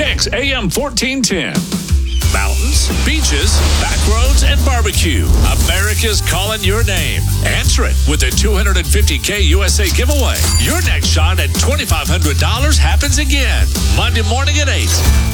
Kicks AM 1410. Mountains, beaches, back roads, and barbecue. America's calling your name. Answer it with the $250K USA giveaway. Your next shot at $2,500 happens again Monday morning at 8.